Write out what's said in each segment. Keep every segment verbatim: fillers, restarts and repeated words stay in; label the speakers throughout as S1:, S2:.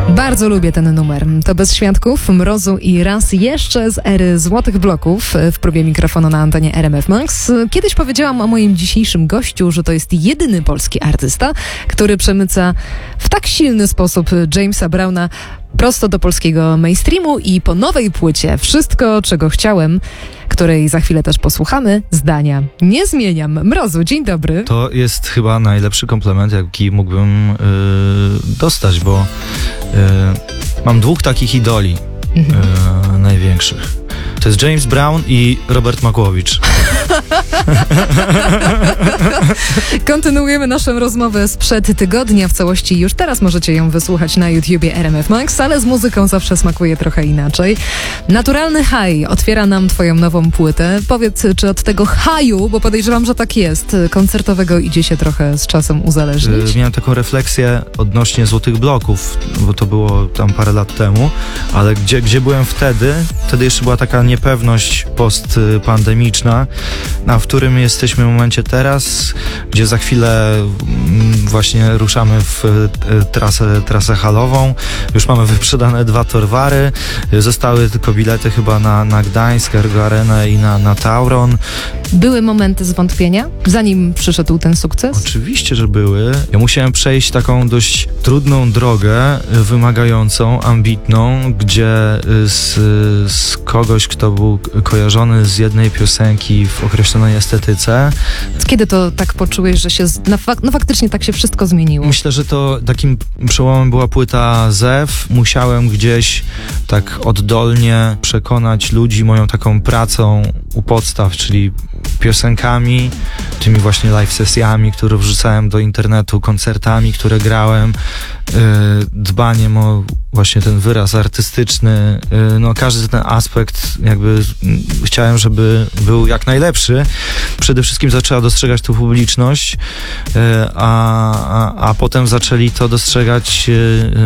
S1: Bardzo lubię ten numer. To Bez Świadków, Mrozu i raz jeszcze z ery Złotych Bloków w próbie mikrofonu na antenie R M F Max. Kiedyś powiedziałam o moim dzisiejszym gościu, że to jest jedyny polski artysta, który przemyca w tak silny sposób Jamesa Browna prosto do polskiego mainstreamu i po nowej płycie Wszystko, czego chciałem, której za chwilę też posłuchamy, zdania nie zmieniam. Mrozu, dzień dobry.
S2: To jest chyba najlepszy komplement, jaki mógłbym yy, dostać, bo yy, mam dwóch takich idoli yy, największych. To jest James Brown i Robert Makłowicz.
S1: Kontynuujemy naszą rozmowę sprzed tygodnia. W całości już teraz możecie ją wysłuchać na YouTubie R M F Max, ale z muzyką zawsze smakuje trochę inaczej. Naturalny high otwiera nam twoją nową płytę. Powiedz, czy od tego haju, bo podejrzewam, że tak jest, koncertowego idzie się trochę z czasem uzależnić?
S2: Miałem taką refleksję odnośnie Złotych Bloków, bo to było tam parę lat temu, ale gdzie, gdzie byłem wtedy? Wtedy jeszcze była taka niepewność postpandemiczna, a w którym jesteśmy w momencie teraz, gdzie za chwilę właśnie ruszamy w trasę, trasę halową, już mamy wyprzedane dwa Torwary, zostały tylko bilety chyba na, na Gdańsk, Ergo Arenę i na, na Tauron.
S1: Były momenty zwątpienia, zanim przyszedł ten sukces?
S2: Oczywiście, że były. Ja musiałem przejść taką dość trudną drogę, wymagającą, ambitną, gdzie z, z kogoś, kto był kojarzony z jednej piosenki w określonej estetyce.
S1: Kiedy to tak poczułeś, że się, no, fak- no faktycznie tak się wszystko zmieniło?
S2: Myślę, że to takim przełomem była płyta Zew. Musiałem gdzieś tak oddolnie przekonać ludzi moją taką pracą u podstaw, czyli piosenkami, tymi właśnie live sesjami, które wrzucałem do internetu, koncertami, które grałem, yy, dbaniem o właśnie ten wyraz artystyczny, yy, no każdy ten aspekt jakby yy, chciałem, żeby był jak najlepszy. Przede wszystkim zaczęła dostrzegać to publiczność, yy, a, a, a potem zaczęli to dostrzegać yy,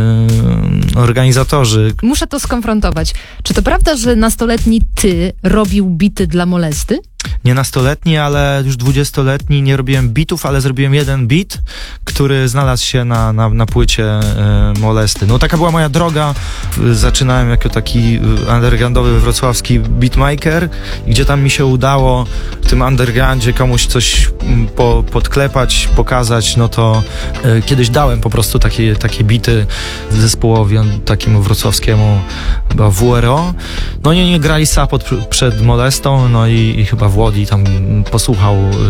S2: yy, organizatorzy.
S1: Muszę to skonfrontować. Czy to prawda, że nastoletni ty robił bity dla Molesty?
S2: Nie nastoletni, ale już dwudziestoletni. Nie robiłem bitów, ale zrobiłem jeden bit, który znalazł się na, na, na płycie e, Molesty. No taka była moja droga. Zaczynałem jako taki undergroundowy wrocławski beatmaker, gdzie tam mi się udało w tym undergroundzie komuś coś po, podklepać, pokazać, no to e, kiedyś dałem po prostu takie, takie bity zespołowi takiemu wrocławskiemu chyba W R O. No nie, nie grali sapot przed Molestą, no i, i chyba Włodi tam posłuchał